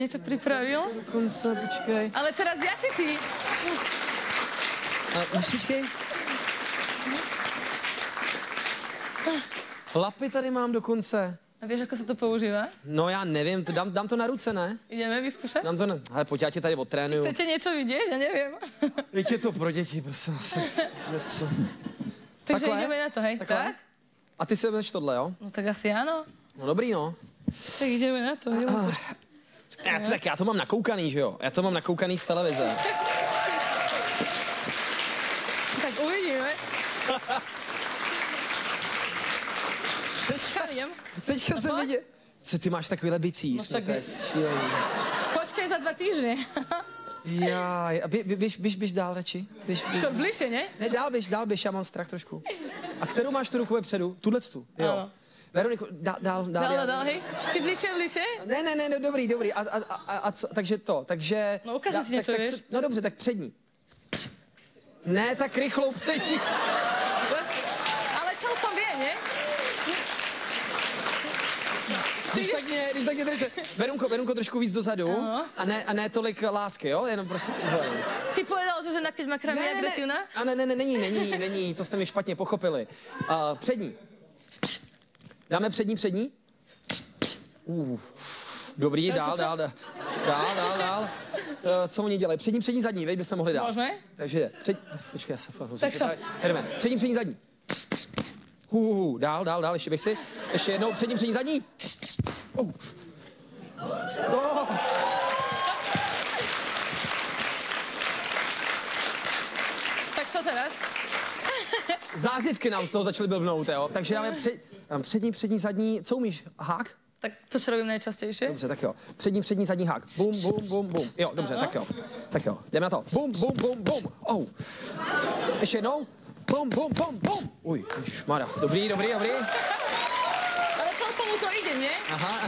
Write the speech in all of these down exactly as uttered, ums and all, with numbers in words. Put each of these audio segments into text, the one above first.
Niečo pripravil? Dokonce, počkej. Ale teraz ja či ty? Myšičkej. Lapy tady mám dokonce. A vieš, ako sa to používa? No já nevím, to dám, dám to na ruce, ne? Ideme vyskúšať? Dám to na... Ale pojď, já tě tady odtrénuju. Chcete niečo vidieť? Ja neviem. Víte, je to pro děti, prosím vás. Něco. Takže Takhle? ideme na to, hej? Takhle? Tak? A ty si vezmeš tohle, jo? No tak asi áno. No dobrý, no. Tak ideme na to. Ideme. Já, tak já to mám nakoukaný, že jo? Já to mám nakoukaný z televize. Tak uvidíme. Kam idem? Teďka jsem viděl. Co, ty máš takovýhle bicíř? No No, tak to je vy- šílený. Počkej za dva týždne. Jaj, a bě, bě, běž, běž, běž dál radši. Běž, běž. Skôr bližšie, ne? Ne, dál běž, dál běž, já mám strach trošku. A kterou máš tu ruku vepředu? Tuhle-tu, jo. Ano. Veroniko, dál, dál, dál. Dál, já- dál, hej? Či bližšie, bližšie? Ne, ne, ne, no, dobrý, dobrý. A, a, a, a co, takže to, takže... No, ukáž dá- ti něco, tak, tak, víš? co- No dobře, tak přední. Ne, tak rychlou přední. Ale celkom vie, ne? Když tak mě, když tak mě držte. Verunko, Verunko trošku víc dozadu. Ano. A ne, a ne tolik lásky, jo? Jenom prostě... Ty povedal, že žena, keď má krám, je agresívna? A ne, ne, ne, není, není, není, to jste mi špatně pochopili. Uh, přední. Dáme přední, přední? Uh, dobrý, Takže dál, co? dál, dál, dál, dál, dál. Uh, co oni dělají? Přední, přední, zadní, veď by se mohli dát. Můžeme? Takže jde. Před... Počkej, já se... Tak co? Jdeme. Přední, přední, zadní. Hu, hu, hu, dál, dál, dál, ještě bych si. Ještě jednou, přední, přední, zadní. Uh. Oh. Tak čo teraz? Zázivky nám z toho začaly blbnout, jo? Takže dáme před, dám přední, přední, zadní, co umíš? Hák? Tak to, čo robím najčastejšie. Dobře, tak jo. Přední, přední, zadní hák. Bum, bum, bum, bum. Jo, dobře, Ano. tak jo. Tak jo, jdeme na to. Bum, bum, bum, bum. Oh. Ještě jednou. Bum, bum, bum, bum. Uj, ježišmarja. Dobrý, dobrý, dobrý. Ale celkom mu to ide, nie? Aha.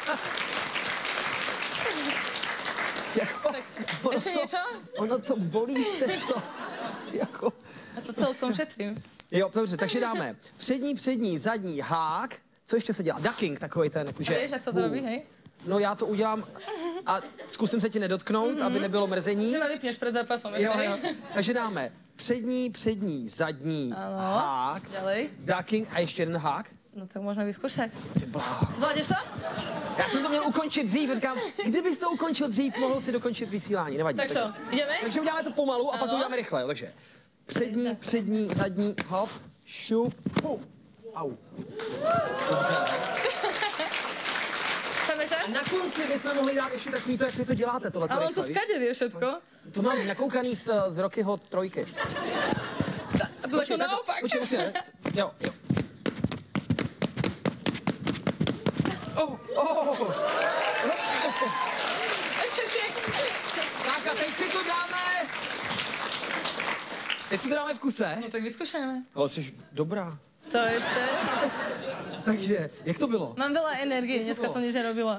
jako, Tak, ono ešte to- niečo? Ono to bolí přesto. jako... A to celkom šetrím. Jo, dobře, takže dáme přední, přední, zadní hák. Co ještě se dělá? Ducking, takový ten, A jakože... vieš, jak sa to robí, hej? No já to udělám a zkusím se ti nedotknout, mm-hmm. aby nebylo mrzení. Že ma vypneš pred zápasom, Jo, ešte, jo. hej? Takže dáme přední, přední, zadní Ano. hák, Ďalej. ducking a ještě jeden hák. No tak môžeme vyskúšať. Ty bláho. Zvládneš to? Já jsem to měl ukončit dřív, říkám, kdybys to ukončil dřív, mohl si dokončit vysílání, nevadí. Tak čo, ideme? Takže uděláme to pomalu a pak to Ano. uděláme rychle, jo, takže přední, přední, zadní, hop, šup, pum. Au. Dobře. Pamätáš? A na konci bychom mohli dát ještě takový to, jak vy to děláte, tohle. Ale on to skade vie všetko. To mám nakoukaný z, z Rockyho trojky. A bylo to tak- naopak. Počkej, musíme, jo, jo. Oh, oh. Ešte si. Tak a teď si to dáme. Teď si to dáme v kuse. No tak vyskúšajme. Ale jsi dobrá. To ešte. Takže, jak to bylo? Mám veľa energie, dneska som nič nerobila.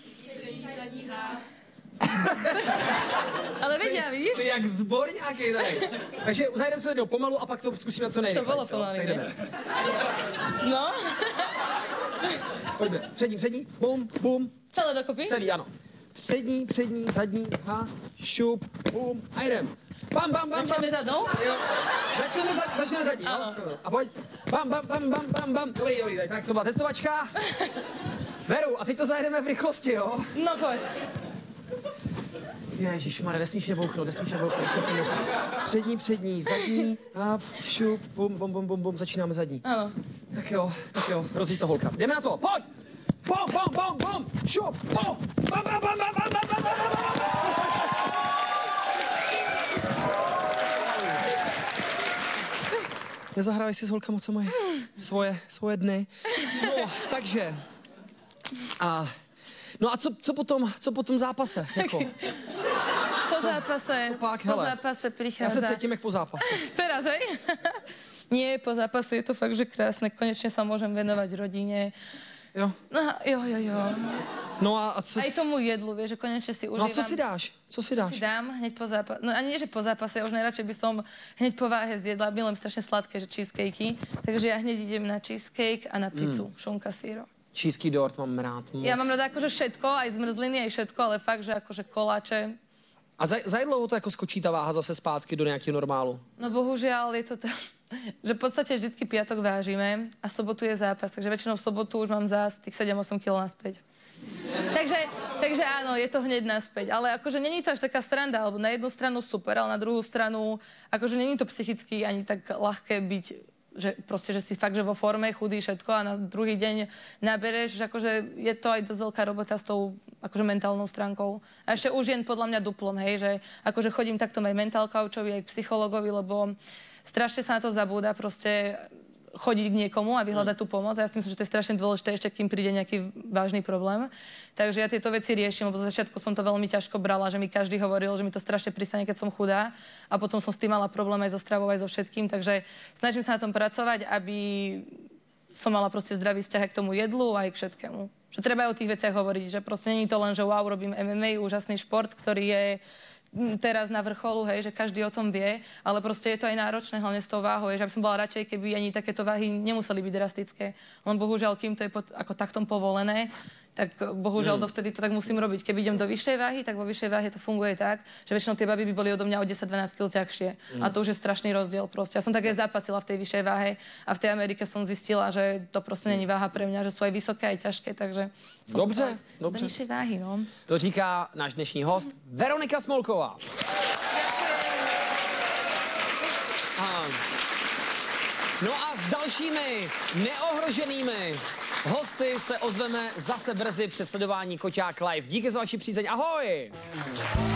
Ale vedia, vidíš? Ty jak zbor nějaký tady. Takže zajdeme se jednou pomalu a pak to zkusíme co nejrychleji. To bylo jo? pomalý, Tak ne? jdeme. No. Pojďme, přední, přední, bum, bum, Celé dokopy? celý, ano. Přední, přední, zadní, ha, šup, bum, a jdem. Bam, bam, bam, bam. Začneme zadnou? Jo. Začneme, za, začneme zadní, jo? Ano. A pojď. Bam, bam, bam, bam, bam, bam. Dobrý, dobrý, tak to byla testovačka. Veru, a teď to zajedeme v rychlosti, jo? No poď. Ježišmarja, nesmíš nebouchnout, nesmíš nebouchnout, nesmíš nebouchnout. Přední, přední, zadní, a šup, bum, bum, bum, bum, bum, začínáme zadní. Áno. Tak jo, tak jo, rozjíď to holka. Jdeme na to, pojď! Bum, bum, bum, bum, šup, bum, bam, bam, bam, bam, bam, bam, bam, bam, bam, bam. Nezahrávaj si s holkama, co mají svoje, svoje dny. No, takže... A, no a co, co potom, co potom zápase, jako? Po zápase, co pak, po hele? zápase Já prichádza. se cítím jak po zápase. Teraz, hej? Nie, po zápase je to fakt, že krásne. Konečne sa môžem venovať rodine. Jo. No, jo, jo, jo. No a, a co... Aj tomu jedlu, vieš, že konečne si užívam. No a co si dáš? Co si dáš? Si dám hneď po zápase. No ani nie, že po zápase, ja už najradšej by som hneď po váhe zjedla. Milujem strašne sladké, že cheesecakey. Takže ja hneď idem na cheesecake a na pizzu. Mm. Šunka, síro. Čísky dort mám rád moc. Ja mám rada akože všetko, aj zmrzliny, aj všetko, ale fakt, že akože koláče. A za, za jak dlouho to jako skočí ta váha zase zpátky do nějakého normálu? No bohužiaľ je to tam, že v podstate vždycky piatok vážime a sobotu je zápas, takže väčšinou v sobotu už mám zás tých sedem osem kg naspäť. takže, takže áno, je to hneď naspäť. Ale akože není to až taká sranda, alebo na jednu stranu super, ale na druhú stranu akože není to psychicky ani tak ľahké byť, že proste, že si fakt, že vo forme, chudý, všetko a na druhý deň nabereš, že akože je to aj dosť veľká robota s tou akože mentálnou stránkou. A ešte už jen podľa mňa duplom, hej, že akože chodím takto aj mental coachovi, aj k psychologovi, lebo strašne sa na to zabúda proste chodiť k niekomu a vyhľadať tú pomoc. A ja si myslím, že to je strašne dôležité, ešte kým príde nejaký vážny problém. Takže ja tieto veci riešim, lebo zo začiatku som to veľmi ťažko brala, že mi každý hovoril, že mi to strašne pristane, keď som chudá. A potom som s tým mala problém aj so stravou, aj so všetkým. Takže snažím sa na tom pracovať, aby som mala proste zdravý vzťah k tomu jedlu aj k všetkému. Že treba aj o tých veciach hovoriť, že proste nie je to len, že wow, robím em em á, úžasný šport, ktorý je teraz na vrcholu, hej, že každý o tom vie, ale proste je to aj náročné, hlavne s tou váhou, že by som bola radšej, keby ani takéto váhy nemuseli byť drastické. Len bohužiaľ, kým to je pod, ako taktom povolené, tak bohužiaľ dovtedy to tak musím robiť. Keby idem do vyššej váhy, tak vo vyššej váhe to funguje tak, že väčšinou tie baby by boli odo mňa o desať dvanásť kg ťažšie. Mm. A to už je strašný rozdiel proste. Ja som také zápasila v tej vyššej váhe a v tej Amerike som zistila, že to proste není váha pre mňa, že sú aj vysoké, aj ťažké, takže som dobře, dobře. do nižšej váhy, no. To říká náš dnešní host Veronika Smolková. A, no a s dalšími neohroženými hosty se ozveme zase brzy při sledování Koťák Live. Díky za vaši přízeň. Ahoj!